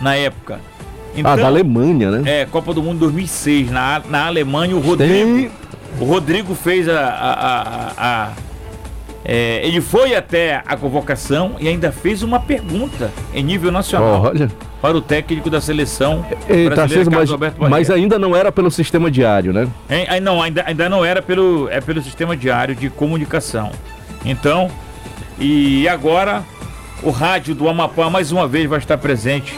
na época. Então, da Alemanha, né? Copa do Mundo 2006, na Alemanha, o Rodrigo fez ele foi até a convocação e ainda fez uma pergunta em nível nacional. Olha. Para o técnico da seleção brasileira, Carlos Alberto Barreira. Mas ainda não era pelo sistema diário, né? Ainda não era pelo sistema diário de comunicação. Então, e agora o rádio do Amapá mais uma vez vai estar presente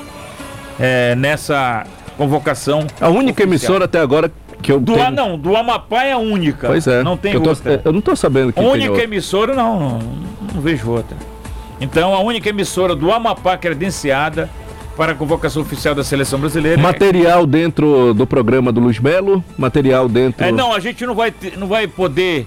nessa convocação. A única oficial. Emissora até agora que eu tenho... Não, do Amapá é a única. Pois é. Não tem outra. Eu não estou sabendo que a única emissora, não vejo outra. Então, a única emissora do Amapá credenciada para a convocação oficial da seleção brasileira. Material dentro do programa do Luiz Melo? Material dentro... Não, a gente não vai poder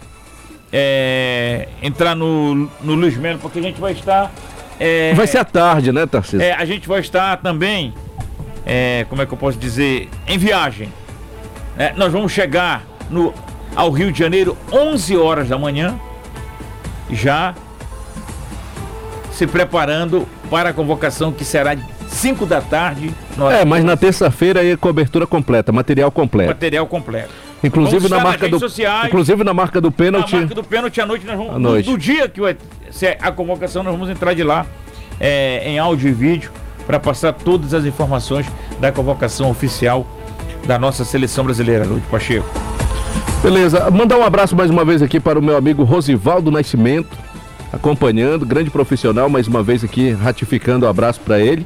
entrar no Luiz Melo, porque a gente vai estar... vai ser à tarde, né, Tarcísio? A gente vai estar também, como é que eu posso dizer, em viagem. Nós vamos chegar ao Rio de Janeiro 11 horas da manhã, já se preparando para a convocação que será 5 da tarde. Mas na terça-feira é cobertura completa, material completo. Inclusive na marca do pênalti. Na marca do pênalti à noite nós vamos. Do dia que vai ser a convocação, nós vamos entrar de lá em áudio e vídeo para passar todas as informações da convocação oficial da nossa seleção brasileira, Lúcio Pacheco. Beleza, mandar um abraço mais uma vez aqui para o meu amigo Rosivaldo Nascimento, acompanhando, grande profissional, mais uma vez aqui ratificando o abraço para ele.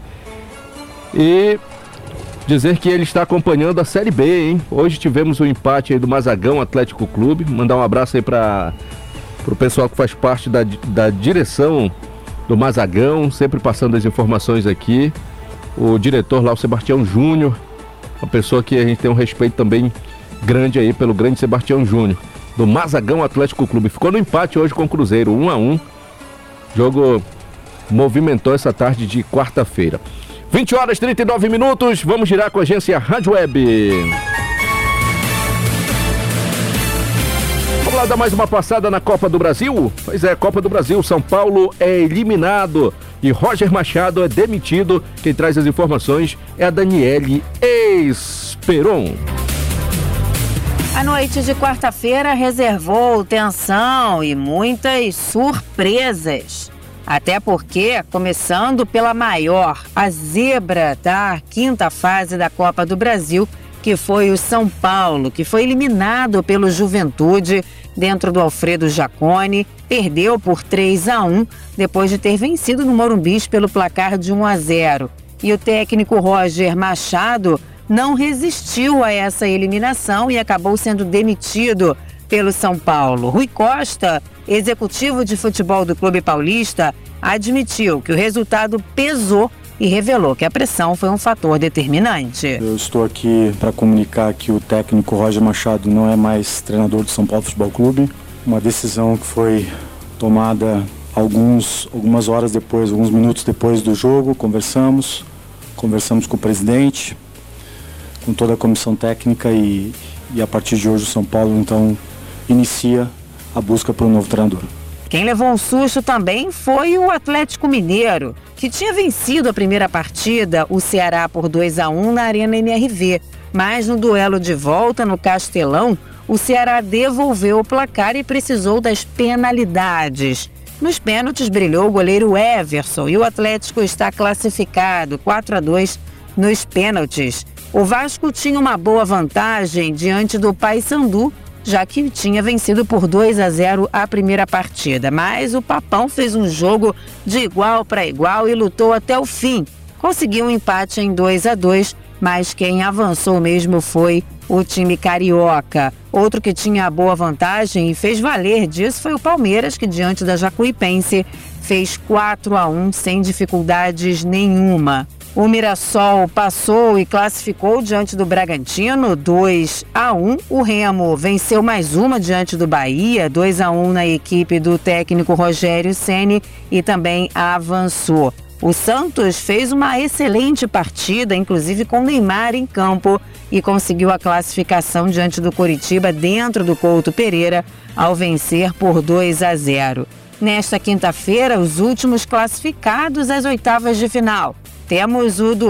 E dizer que ele está acompanhando a Série B, hein? Hoje tivemos o empate aí do Mazagão Atlético Clube. Mandar um abraço aí para o pessoal que faz parte da direção do Mazagão, sempre passando as informações aqui. O diretor lá, o Sebastião Júnior, uma pessoa que a gente tem um respeito também grande aí pelo grande Sebastião Júnior, do Mazagão Atlético Clube. Ficou no empate hoje com o Cruzeiro, 1-1. Jogo movimentou essa tarde de quarta-feira. 20 horas e 39 minutos, vamos girar com a agência Rádio Web. Vamos lá dar mais uma passada na Copa do Brasil? Pois é, Copa do Brasil, São Paulo é eliminado e Roger Machado é demitido. Quem traz as informações é a Daniele Esperon. A noite de quarta-feira reservou tensão e muitas surpresas. Até porque, começando pela maior, a zebra da quinta fase da Copa do Brasil, que foi o São Paulo, que foi eliminado pelo Juventude dentro do Alfredo Jaconi, perdeu por 3-1 depois de ter vencido no Morumbi pelo placar de 1-0. E o técnico Roger Machado não resistiu a essa eliminação e acabou sendo demitido pelo São Paulo. Rui Costa, executivo de futebol do Clube Paulista, admitiu que o resultado pesou e revelou que a pressão foi um fator determinante. Eu estou aqui para comunicar que o técnico Roger Machado não é mais treinador do São Paulo Futebol Clube. Uma decisão que foi tomada algumas horas depois, alguns minutos depois do jogo. Conversamos com o presidente, com toda a comissão técnica e a partir de hoje o São Paulo então inicia a busca por um novo treinador. Quem levou um susto também foi o Atlético Mineiro, que tinha vencido a primeira partida, o Ceará, por 2-1 na Arena MRV. Mas no duelo de volta no Castelão, o Ceará devolveu o placar e precisou das penalidades. Nos pênaltis brilhou o goleiro Everson e o Atlético está classificado 4-2 nos pênaltis. O Vasco tinha uma boa vantagem diante do Paysandu, já que tinha vencido por 2-0 a primeira partida. Mas o Papão fez um jogo de igual para igual e lutou até o fim. Conseguiu um empate em 2-2, mas quem avançou mesmo foi o time carioca. Outro que tinha a boa vantagem e fez valer disso foi o Palmeiras, que diante da Jacuipense fez 4-1 sem dificuldades nenhuma. O Mirassol passou e classificou diante do Bragantino, 2-1. O Remo venceu mais uma diante do Bahia, 2-1 na equipe do técnico Rogério Ceni e também avançou. O Santos fez uma excelente partida, inclusive com Neymar em campo, e conseguiu a classificação diante do Coritiba dentro do Couto Pereira ao vencer por 2-0. Nesta quinta-feira, os últimos classificados às oitavas de final. Temos o